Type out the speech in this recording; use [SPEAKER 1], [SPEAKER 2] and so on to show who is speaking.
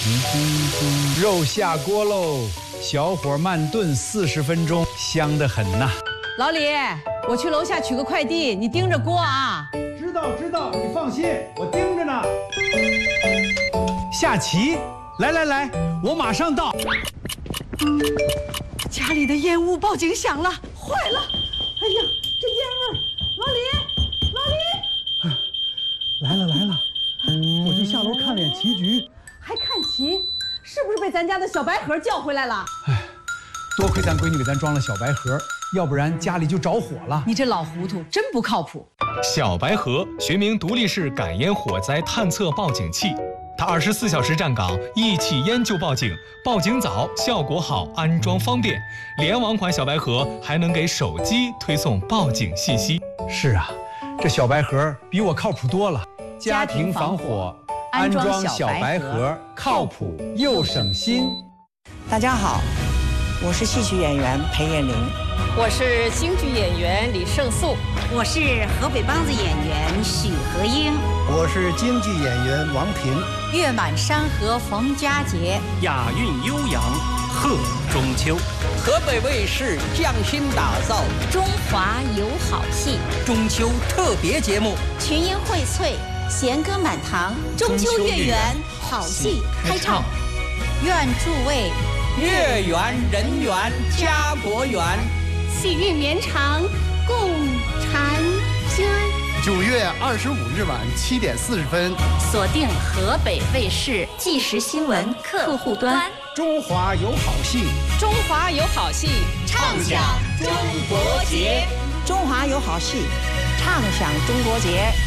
[SPEAKER 1] 肉下锅喽，小火慢炖40分钟，香得很呐。
[SPEAKER 2] 老李，我去楼下取个快递，你盯着锅啊。
[SPEAKER 1] 知道，你放心，我盯着呢。下棋，来，我马上到。
[SPEAKER 2] 家里的烟雾报警响了，坏了！哎呀，这烟味儿！老李，
[SPEAKER 1] 来了，我就下楼看脸棋局。
[SPEAKER 2] 还看棋？是不是被咱家的小白盒叫回来了？
[SPEAKER 1] 哎，多亏咱闺女给咱装了小白盒，要不然家里就着火了。
[SPEAKER 2] 你这老糊涂，真不靠谱。
[SPEAKER 3] 小白盒学名独立式感烟火灾探测报警器，它24小时站岗，一起烟就报警，报警早，效果好，安装方便。联网款小白盒还能给手机推送报警信息。
[SPEAKER 1] 是啊，这小白盒比我靠谱多了。家庭防火，安装小白盒，靠谱又省心。
[SPEAKER 4] 大家好，我是戏曲演员裴艳玲，
[SPEAKER 5] 我是京剧演员李胜素，
[SPEAKER 6] 我是河北梆子演员许和英，
[SPEAKER 7] 我是京剧演员王平。
[SPEAKER 6] 月满山河逢佳节，
[SPEAKER 8] 雅韵悠扬贺中秋。
[SPEAKER 9] 河北卫视匠心打造
[SPEAKER 10] 中华有好戏
[SPEAKER 9] 中秋特别节目，
[SPEAKER 10] 群英荟萃，弦歌满堂，中秋月圆，好戏开唱。
[SPEAKER 6] 愿诸位
[SPEAKER 9] 月圆人圆家国圆，
[SPEAKER 10] 喜运绵长共婵娟。
[SPEAKER 7] 9月25日晚7点40分，
[SPEAKER 10] 锁定河北卫视即时新闻客户端。
[SPEAKER 7] 中华有好戏，
[SPEAKER 5] 中华有好戏，
[SPEAKER 10] 畅享中国节。
[SPEAKER 4] 中华有好戏，畅享中国节。